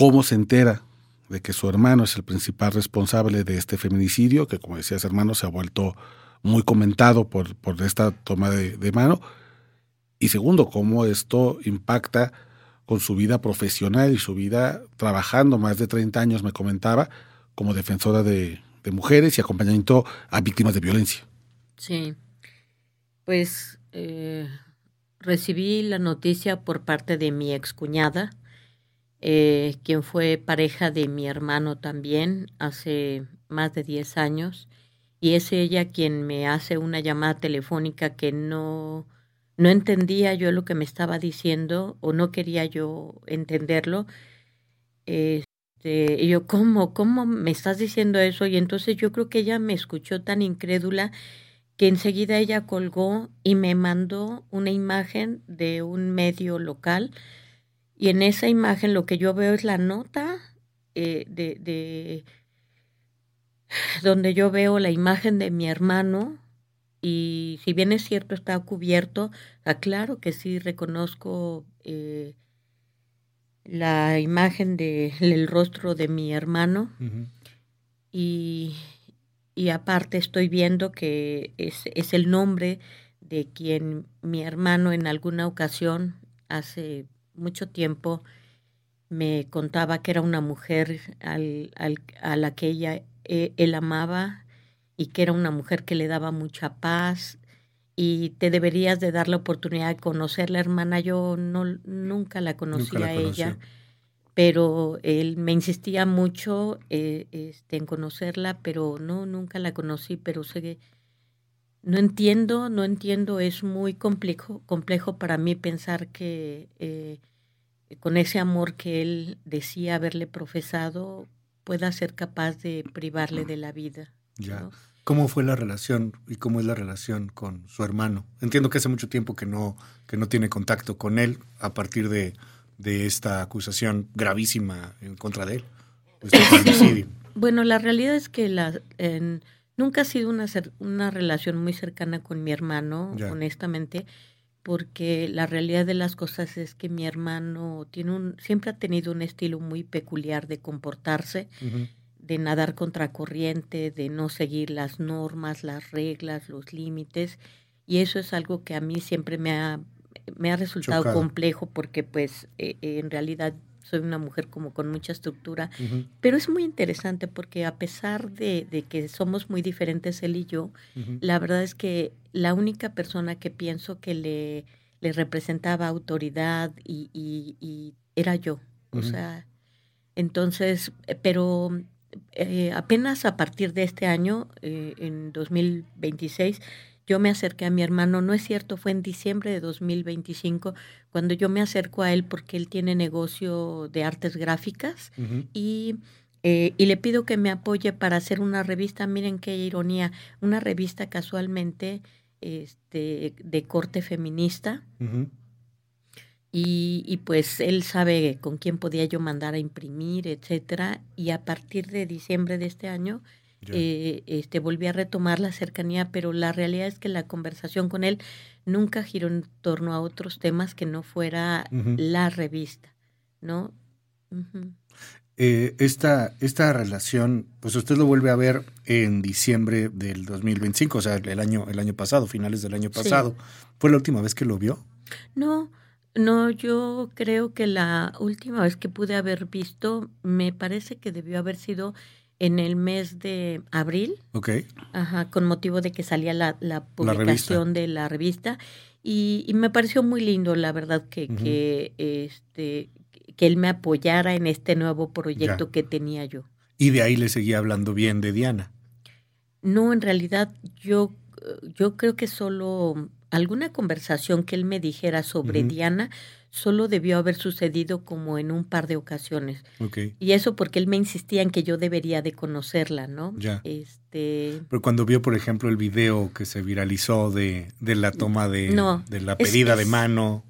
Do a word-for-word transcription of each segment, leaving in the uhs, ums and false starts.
cómo se entera de que su hermano es el principal responsable de este feminicidio, que como decías, hermano, se ha vuelto muy comentado por, por esta toma de, de mano. Y segundo, cómo esto impacta con su vida profesional y su vida trabajando más de treinta años, me comentaba, como defensora de, de mujeres y acompañamiento a víctimas de violencia. Sí, pues eh, recibí la noticia por parte de mi excuñada, eh, quien fue pareja de mi hermano también hace más de diez años, y es ella quien me hace una llamada telefónica que no, no entendía yo lo que me estaba diciendo o no quería yo entenderlo. Este, y yo, ¿cómo? ¿Cómo me estás diciendo eso? Y entonces yo creo que ella me escuchó tan incrédula que enseguida ella colgó y me mandó una imagen de un medio local, y en esa imagen lo que yo veo es la nota eh, de, de donde yo veo la imagen de mi hermano, y si bien es cierto está cubierto, aclaro que sí reconozco eh, la imagen de el rostro de mi hermano. Uh-huh. y Y aparte estoy viendo que es, es el nombre de quien mi hermano en alguna ocasión, hace mucho tiempo, me contaba que era una mujer al, al, a la que ella, eh, él amaba, y que era una mujer que le daba mucha paz, y te deberías de dar la oportunidad de conocerla, hermana. Yo no, nunca la conocí a ella, pero él me insistía mucho eh, este, en conocerla, pero no, nunca la conocí, pero sé que no entiendo, no entiendo, es muy complejo, complejo para mí pensar que eh, con ese amor que él decía haberle profesado, pueda ser capaz de privarle de la vida. Ya. ¿No? ¿Cómo fue la relación y cómo es la relación con su hermano? Entiendo que hace mucho tiempo que no, que no tiene contacto con él a partir de... de esta acusación gravísima en contra de él. Este feminicidio. Bueno, la realidad es que la, eh, nunca ha sido una, una relación muy cercana con mi hermano, ya. honestamente, porque la realidad de las cosas es que mi hermano tiene un, siempre ha tenido un estilo muy peculiar de comportarse, uh-huh. de nadar contracorriente, de no seguir las normas, las reglas, los límites, y eso es algo que a mí siempre me ha me ha resultado Chocado. complejo, porque pues eh, en realidad soy una mujer como con mucha estructura, uh-huh. pero es muy interesante porque a pesar de, de que somos muy diferentes él y yo, uh-huh. la verdad es que la única persona que pienso que le, le representaba autoridad y, y, y era yo, uh-huh. o sea, entonces, pero eh, apenas a partir de este año, eh, en dos mil veintiséis, yo me acerqué a mi hermano, no es cierto, fue en diciembre de dos mil veinticinco, cuando yo me acerco a él porque él tiene negocio de artes gráficas, uh-huh. y, eh, y le pido que me apoye para hacer una revista. Miren qué ironía, una revista casualmente este, de corte feminista, uh-huh. y, y pues él sabe con quién podía yo mandar a imprimir, etcétera, y a partir de diciembre de este año Eh, este, volví a retomar la cercanía, pero la realidad es que la conversación con él nunca giró en torno a otros temas que no fuera uh-huh. la revista, ¿no? Uh-huh. Eh, esta, esta relación, pues usted lo vuelve a ver en diciembre del dos mil veinticinco, o sea, el año, el año pasado, finales del año pasado. Sí. ¿Fue la última vez que lo vio? No, no, yo creo que la última vez que pude haber visto, me parece que debió haber sido en el mes de abril, okay. ajá, con motivo de que salía la, la publicación la de la revista, y, y me pareció muy lindo, la verdad, que, uh-huh. que, este, que él me apoyara en este nuevo proyecto ya. que tenía yo. ¿Y de ahí le seguía hablando bien de Diana? No, en realidad yo, yo creo que solo alguna conversación que él me dijera sobre uh-huh. Diana solo debió haber sucedido como en un par de ocasiones. Okay. Y eso porque él me insistía en que yo debería de conocerla, ¿no? Ya. Este... Pero cuando vio, por ejemplo, el video que se viralizó de, de la toma de, no, de la pedida es, de mano...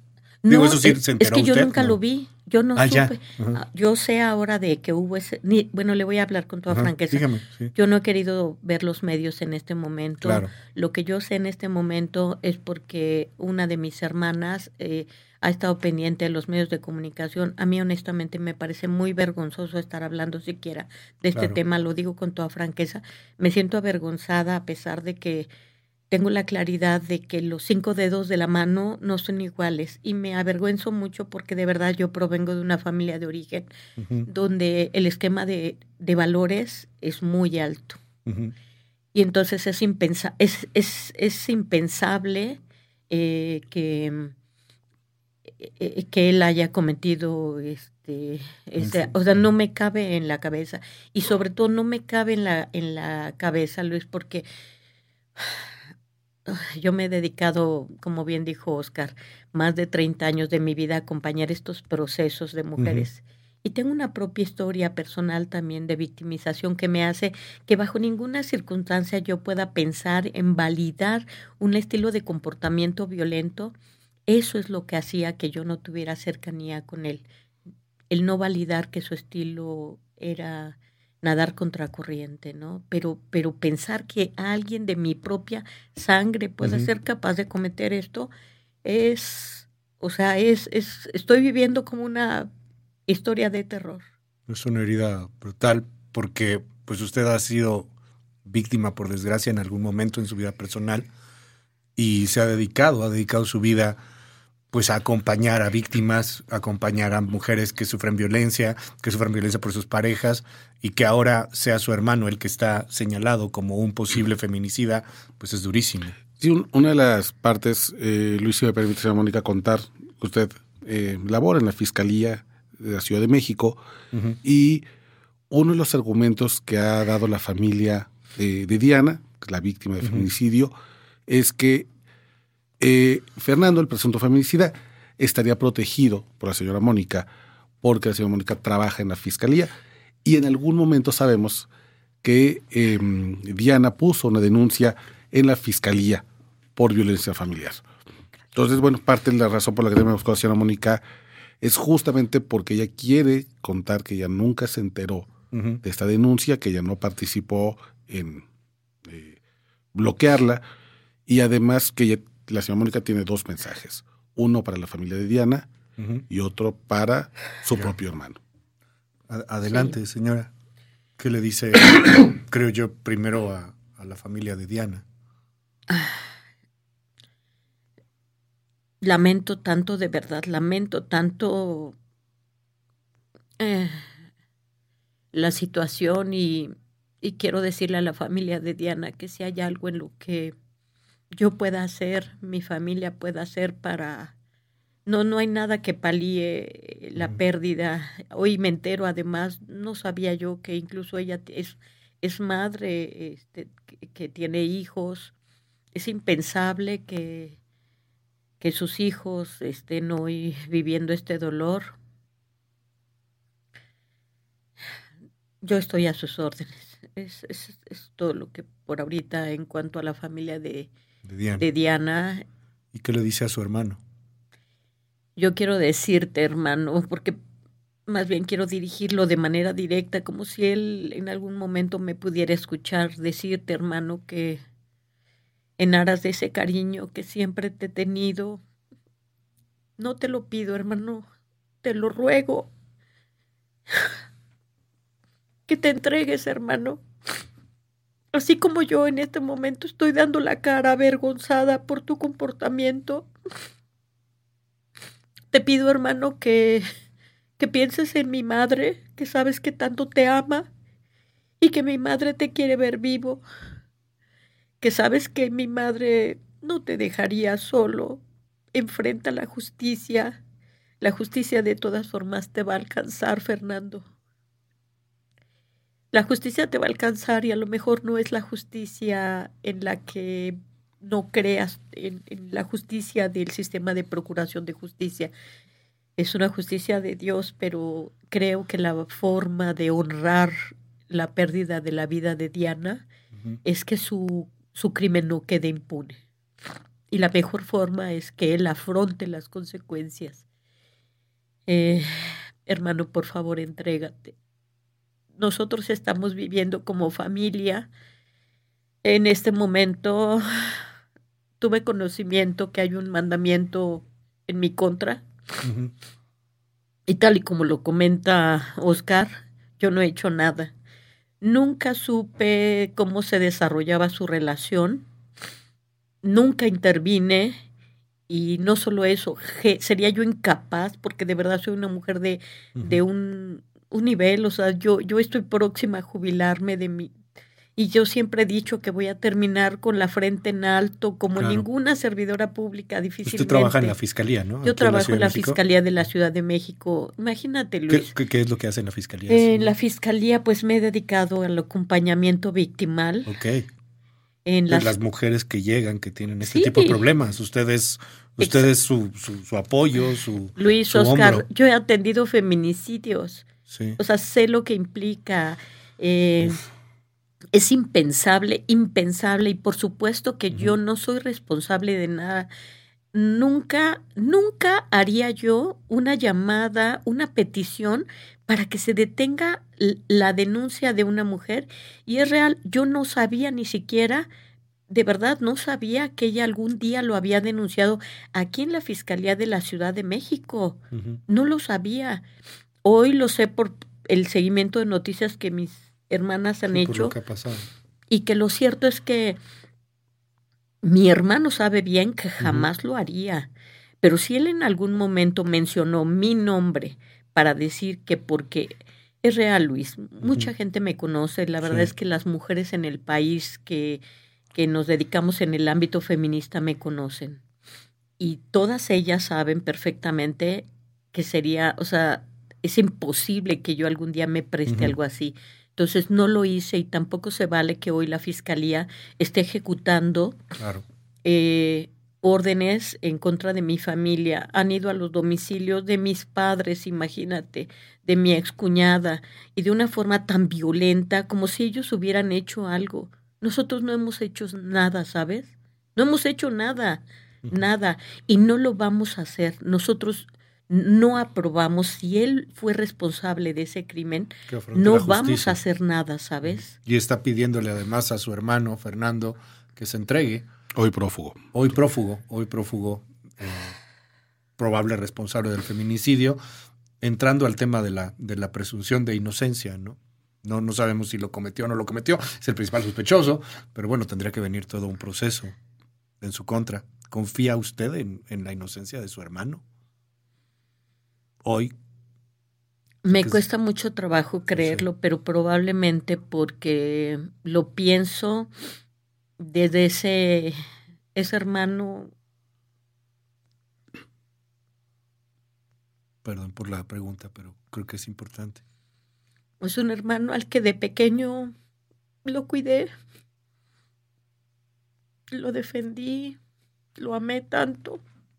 No, Digo, eso sí, ¿se enteró es que yo usted? nunca ¿no? lo vi. Yo no ah, supe. Uh-huh. Yo sé ahora de que hubo ese... Ni, bueno, le voy a hablar con toda uh-huh. franqueza. Dígame, sí. Yo no he querido ver los medios en este momento. Claro. Lo que yo sé en este momento es porque una de mis hermanas eh, ha estado pendiente de los medios de comunicación. A mí, honestamente, me parece muy vergonzoso estar hablando siquiera de este Claro. tema. Lo digo con toda franqueza. Me siento avergonzada a pesar de que tengo la claridad de que los cinco dedos de la mano no son iguales y me avergüenzo mucho porque de verdad yo provengo de una familia de origen uh-huh. donde el esquema de, de valores es muy alto. Uh-huh. Y entonces es, impensa- es, es, es impensable eh, que, eh, que él haya cometido este, ese, o sea, no me cabe en la cabeza. Y sobre todo no me cabe en la, en la cabeza, Luis, porque yo me he dedicado, como bien dijo Oscar, más de treinta años de mi vida a acompañar estos procesos de mujeres. Uh-huh. Y tengo una propia historia personal también de victimización que me hace que bajo ninguna circunstancia yo pueda pensar en validar un estilo de comportamiento violento. Eso es lo que hacía que yo no tuviera cercanía con él. El no validar que su estilo era nadar contracorriente, ¿no? Pero, pero pensar que alguien de mi propia sangre pueda uh-huh. ser capaz de cometer esto es, o sea, es, es, estoy viviendo como una historia de terror. Es una herida brutal porque, pues, usted ha sido víctima, por desgracia, en algún momento en su vida personal y se ha dedicado, ha dedicado su vida pues a acompañar a víctimas, a acompañar a mujeres que sufren violencia, que sufren violencia por sus parejas y que ahora sea su hermano el que está señalado como un posible feminicida, pues es durísimo. Sí, un, una de las partes, eh, Luis, si me permite, señora Mónica, contar que usted eh, labora en la Fiscalía de la Ciudad de México uh-huh. y uno de los argumentos que ha dado la familia de, de Diana, que es la víctima de uh-huh. feminicidio, es que Eh, Fernando, el presunto feminicida, estaría protegido por la señora Mónica porque la señora Mónica trabaja en la Fiscalía y en algún momento sabemos que eh, Diana puso una denuncia en la Fiscalía por violencia familiar. Entonces, bueno, parte de la razón por la que me buscó a la señora Mónica es justamente porque ella quiere contar que ella nunca se enteró uh-huh. de esta denuncia, que ella no participó en eh, bloquearla y además que ella la señora Mónica tiene dos mensajes, uno para la familia de Diana uh-huh. y otro para su propio hermano. Adelante, sí. Señora. ¿Qué le dice, creo yo, primero a, a la familia de Diana? Lamento tanto, de verdad, lamento tanto eh, la situación y, y quiero decirle a la familia de Diana que si hay algo en lo que yo pueda hacer, mi familia pueda hacer para... No, no hay nada que palíe la uh-huh. pérdida. Hoy me entero, además, no sabía yo que incluso ella es, es madre, este, que, que tiene hijos. Es impensable que, que sus hijos estén hoy viviendo este dolor. Yo estoy a sus órdenes. Es, es, es todo lo que por ahorita en cuanto a la familia de... De Diana. de Diana. ¿Y qué le dice a su hermano? Yo quiero decirte, hermano, porque más bien quiero dirigirlo de manera directa, como si él en algún momento me pudiera escuchar, decirte, hermano, que en aras de ese cariño que siempre te he tenido, no te lo pido, hermano, te lo ruego, que te entregues, hermano. Así como yo en este momento estoy dando la cara avergonzada por tu comportamiento, te pido, hermano, que, que pienses en mi madre, que sabes que tanto te ama y que mi madre te quiere ver vivo, que sabes que mi madre no te dejaría solo. Enfrenta la justicia. La justicia de todas formas te va a alcanzar, Fernando. La justicia te va a alcanzar y a lo mejor no es la justicia en la que no creas, en, en la justicia del sistema de procuración de justicia. Es una justicia de Dios, pero creo que la forma de honrar la pérdida de la vida de Diana uh-huh. es que su, su crimen no quede impune. y la mejor forma es que él afronte las consecuencias. Eh, hermano, por favor, entrégate. Nosotros estamos viviendo como familia. En este momento tuve conocimiento que hay un mandamiento en mi contra. Uh-huh. Y tal y como lo comenta Oscar, yo no he hecho nada. Nunca supe cómo se desarrollaba su relación. Nunca intervine. Y no solo eso, je, sería yo incapaz, porque de verdad soy una mujer de, uh-huh. de un, un nivel, o sea, yo, yo estoy próxima a jubilarme de mi, y yo siempre he dicho que voy a terminar con la frente en alto, como claro. ninguna servidora pública, difícilmente. Usted trabaja en la Fiscalía, ¿no? Yo Aquí trabajo en la, en la Fiscalía de la Ciudad de México. Imagínate, Luis. ¿Qué, qué, qué es lo que hace en la Fiscalía? En sí. la Fiscalía, pues me he dedicado al acompañamiento victimal. Ok. En las, las mujeres que llegan, que tienen este sí. tipo de problemas. Ustedes, ustedes su, su, su apoyo, su Luis, su Oscar, hombro. Yo he atendido feminicidios. Sí. O sea, sé lo que implica. Eh, es impensable, impensable. Y por supuesto que uh-huh. yo no soy responsable de nada. Nunca, nunca haría yo una llamada, una petición para que se detenga la denuncia de una mujer. Y es real, yo no sabía ni siquiera, de verdad, no sabía que ella algún día lo había denunciado aquí en la Fiscalía de la Ciudad de México. Uh-huh. No lo sabía. Hoy lo sé por el seguimiento de noticias que mis hermanas han sí, hecho. Por lo que ha pasado. Y que lo cierto es que mi hermano sabe bien que jamás uh-huh. lo haría, pero si él en algún momento mencionó mi nombre para decir que porque es real, Luis, mucha uh-huh. gente me conoce, la verdad sí. es que las mujeres en el país que, que nos dedicamos en el ámbito feminista me conocen y todas ellas saben perfectamente que sería, o sea, es imposible que yo algún día me preste uh-huh. algo así. Entonces no lo hice y tampoco se vale que hoy la Fiscalía esté ejecutando claro. eh, órdenes en contra de mi familia. Han ido a los domicilios de mis padres, imagínate, de mi excuñada, y de una forma tan violenta como si ellos hubieran hecho algo. Nosotros no hemos hecho nada, ¿sabes? No hemos hecho nada, uh-huh. nada, y no lo vamos a hacer. Nosotros no aprobamos, si él fue responsable de ese crimen, no vamos a hacer nada, ¿sabes? Y está pidiéndole además a su hermano, Fernando, que se entregue. Hoy prófugo. Hoy prófugo, hoy prófugo, eh, probable responsable del feminicidio, entrando al tema de la, de la presunción de inocencia, ¿no? No, no sabemos si lo cometió o no lo cometió, es el principal sospechoso, pero bueno, tendría que venir todo un proceso en su contra. ¿Confía usted en, en la inocencia de su hermano? Hoy. Me cuesta es... mucho trabajo creerlo, sí. pero probablemente porque lo pienso desde ese, ese hermano. Perdón por la pregunta, pero creo que es importante. Es un hermano al que de pequeño lo cuidé, lo defendí, lo amé tanto.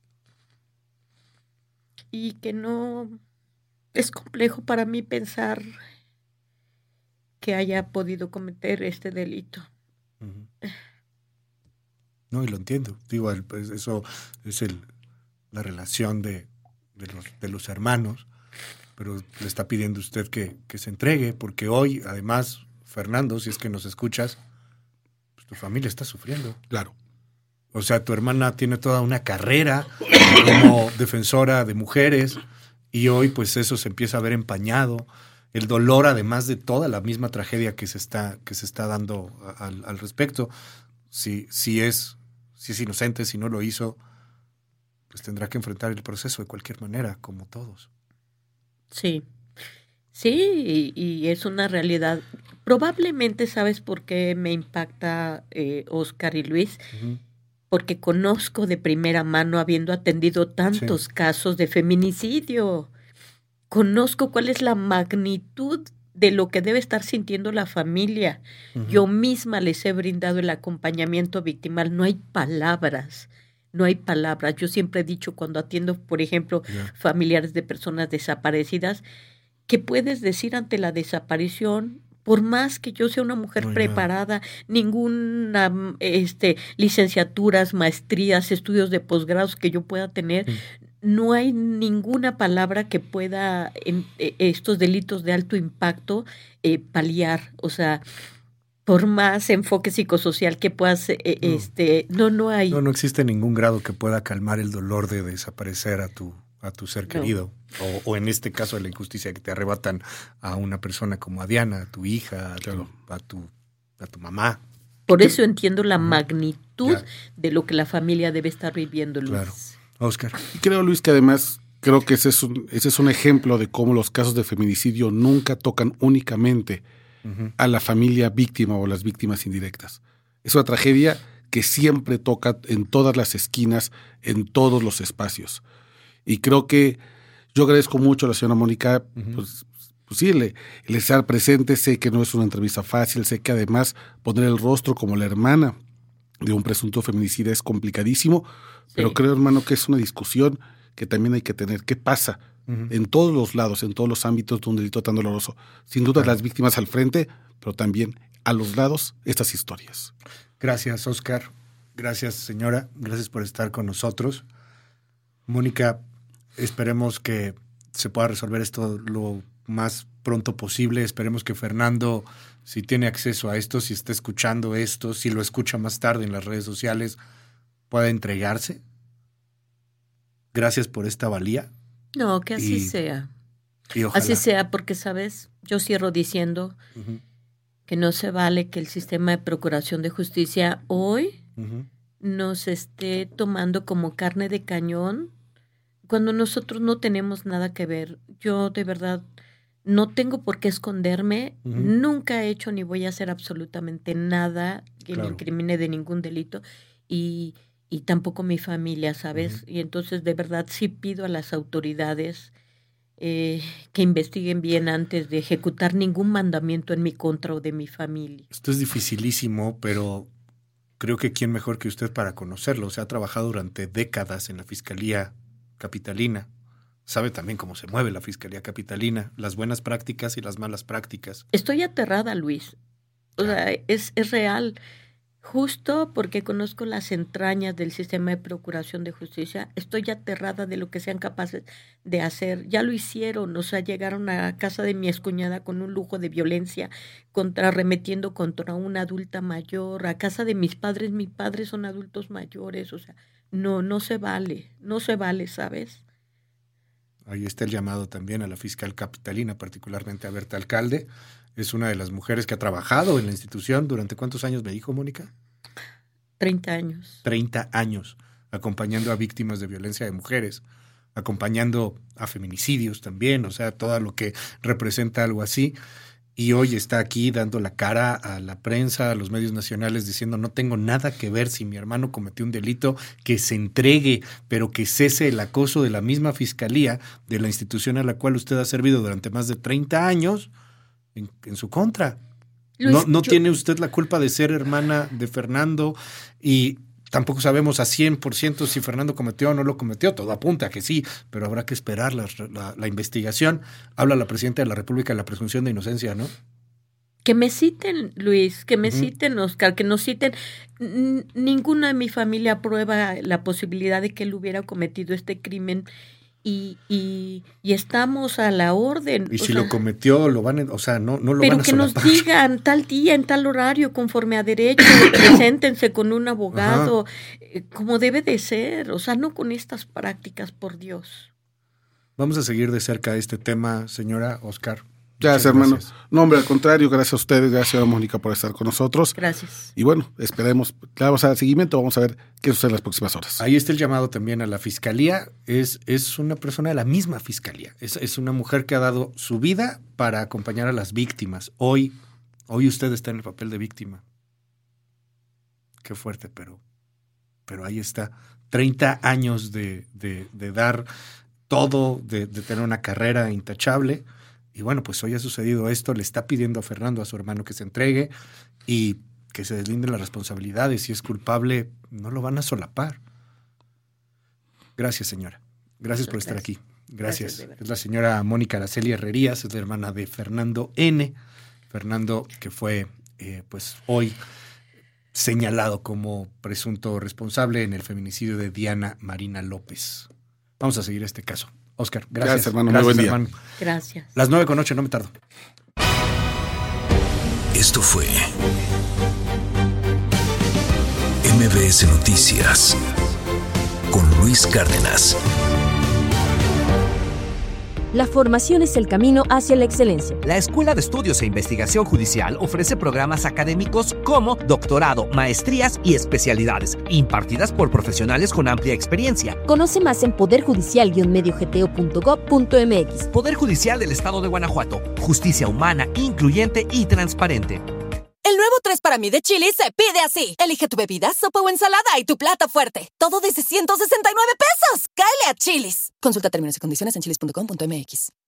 Y que no es complejo para mí pensar que haya podido cometer este delito. Uh-huh. No, y lo entiendo. Digo, pues eso es el, la relación de, de, los, de los hermanos, pero le está pidiendo usted que, que se entregue, porque hoy, además, Fernando, si es que nos escuchas, pues tu familia está sufriendo. Claro. O sea, tu hermana tiene toda una carrera como defensora de mujeres y hoy pues eso se empieza a ver empañado. El dolor, además de toda la misma tragedia que se está, que se está dando al, al respecto. Si, si, es, si es inocente, si no lo hizo, pues tendrá que enfrentar el proceso de cualquier manera, como todos. Sí, sí, y, y es una realidad. Probablemente, ¿sabes por qué me impacta eh, Oscar y Luis? Uh-huh. Porque conozco de primera mano, habiendo atendido tantos sí. casos de feminicidio, conozco cuál es la magnitud de lo que debe estar sintiendo la familia. Uh-huh. Yo misma les he brindado el acompañamiento victimal. No hay palabras, no hay palabras. Yo siempre he dicho cuando atiendo, por ejemplo, yeah. familiares de personas desaparecidas, que puedes decir ante la desaparición, Por más que yo sea una mujer Muy preparada, bien. ninguna este, licenciaturas, maestrías, estudios de posgrados que yo pueda tener, sí. no hay ninguna palabra que pueda en, eh, estos delitos de alto impacto eh, paliar. O sea, por más enfoque psicosocial que puedas, eh, no. este, no, no hay. No, no existe ningún grado que pueda calmar el dolor de desaparecer a tu, a tu ser querido. No. O, o en este caso de la injusticia que te arrebatan a una persona como a Diana, a tu hija, a, claro. tu, a, tu, a tu mamá. Por eso entiendo la magnitud ya. de lo que la familia debe estar viviendo, Luis. Claro. Oscar. Y creo, Luis, que además creo que ese es un, ese es un ejemplo de cómo los casos de feminicidio nunca tocan únicamente uh-huh. a la familia víctima o las víctimas indirectas. Es una tragedia que siempre toca en todas las esquinas, en todos los espacios. Y creo que yo agradezco mucho a la señora Mónica, uh-huh. pues, pues sí, el, el estar presente. Sé que no es una entrevista fácil, sé que además poner el rostro como la hermana de un presunto feminicida es complicadísimo, sí. pero creo, hermano, que es una discusión que también hay que tener. ¿Qué pasa uh-huh. en todos los lados, en todos los ámbitos de un delito tan doloroso? Sin duda claro. las víctimas al frente, pero también a los lados estas historias. Gracias, Oscar. Gracias, señora. Gracias por estar con nosotros. Mónica, esperemos que se pueda resolver esto lo más pronto posible. Esperemos que Fernando, si tiene acceso a esto, si está escuchando esto, si lo escucha más tarde en las redes sociales, pueda entregarse. Gracias por esta valía. No, que así y, sea. Y así sea, porque, ¿sabes? Yo cierro diciendo uh-huh. que no se vale que el sistema de procuración de justicia hoy uh-huh. nos esté tomando como carne de cañón cuando nosotros no tenemos nada que ver. Yo de verdad no tengo por qué esconderme, uh-huh. nunca he hecho ni voy a hacer absolutamente nada que claro. me incrimine de ningún delito y, y tampoco mi familia, ¿sabes? Uh-huh. Y entonces de verdad sí pido a las autoridades eh, que investiguen bien antes de ejecutar ningún mandamiento en mi contra o de mi familia. Esto es dificilísimo, pero creo que quién mejor que usted para conocerlo. Se ha trabajado durante décadas en la Fiscalía Capitalina. Sabe también cómo se mueve la Fiscalía Capitalina, las buenas prácticas y las malas prácticas. Estoy aterrada, Luis. O ah. sea, es, es real. Justo porque conozco las entrañas del sistema de procuración de justicia, estoy aterrada de lo que sean capaces de hacer. Ya lo hicieron, o sea, llegaron a casa de mi excuñada con un lujo de violencia, contra, arremetiendo contra una adulta mayor, a casa de mis padres, mis padres son adultos mayores, o sea, no, no se vale, no se vale, ¿sabes? Ahí está el llamado también a la fiscal capitalina, particularmente a Berta Alcalde. Es una de las mujeres que ha trabajado en la institución. ¿Durante cuántos años me dijo, Mónica? Treinta años. Treinta años, acompañando a víctimas de violencia de mujeres, acompañando a feminicidios también, o sea, todo lo que representa algo así. Y hoy está aquí dando la cara a la prensa, a los medios nacionales, diciendo no tengo nada que ver si mi hermano cometió un delito, que se entregue, pero que cese el acoso de la misma fiscalía, de la institución a la cual usted ha servido durante más de treinta años, en, en su contra. Luis, no no yo... tiene usted la culpa de ser hermana de Fernando y tampoco sabemos a cien por ciento si Fernando cometió o no lo cometió. Todo apunta a que sí, pero habrá que esperar la, la, la investigación. Habla la presidenta de la República de la presunción de inocencia, ¿no? Que me citen, Luis, que me uh-huh. citen, Oscar, que nos citen. N- ninguna de mi familia aprueba la posibilidad de que él hubiera cometido este crimen. Y, y, y estamos a la orden. Y si sea, lo cometió, lo van a, o sea, no, no lo van a solapar. Pero que nos digan tal día, en tal horario, conforme a derecho, preséntense con un abogado, eh, como debe de ser, o sea, no con estas prácticas, por Dios. Vamos a seguir de cerca este tema, señora Oscar. Gracias, hermano. No, hombre, al contrario, gracias a ustedes, gracias a Mónica por estar con nosotros. Gracias. Y bueno, esperemos, le vamos a dar seguimiento, vamos a ver qué sucede en las próximas horas. Ahí está el llamado también a la fiscalía. Es, es una persona de la misma fiscalía. Es, es una mujer que ha dado su vida para acompañar a las víctimas. Hoy, hoy usted está en el papel de víctima. Qué fuerte, pero, pero ahí está. treinta años de, de, de dar todo, de, de tener una carrera intachable. Y bueno, pues hoy ha sucedido esto, le está pidiendo a Fernando, a su hermano, que se entregue y que se deslinden las responsabilidades. Si es culpable, no lo van a solapar. Gracias, señora. Gracias por estar aquí. Gracias. Gracias, es la señora Mónica Araceli Herrerías, es la hermana de Fernando N., Fernando, que fue eh, pues hoy señalado como presunto responsable en el feminicidio de Diana Marina López. Vamos a seguir este caso. Óscar, gracias. Gracias, hermano. Gracias, muy buen día. Hermano. Gracias. Las nueve con ocho, no me tardo. Esto fue M B S Noticias con Luis Cárdenas. La formación es el camino hacia la excelencia. La Escuela de Estudios e Investigación Judicial ofrece programas académicos como doctorado, maestrías y especialidades, impartidas por profesionales con amplia experiencia. Conoce más en poder judicial guion medio g t o punto gob punto m x. Poder Judicial del Estado de Guanajuato. Justicia humana, incluyente y transparente. El nuevo tres para mí de Chili's se pide así. Elige tu bebida, sopa o ensalada y tu plato fuerte. Todo desde ciento sesenta y nueve pesos. ¡Cáele a Chili's! Consulta términos y condiciones en chilis punto com punto m x.